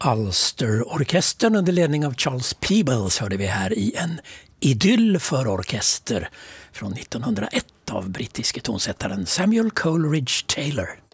Ulster-orkestern under ledning av Charles Peebles hörde vi här i en idyll för orkester från 1901 av brittiske tonsättaren Samuel Coleridge Taylor.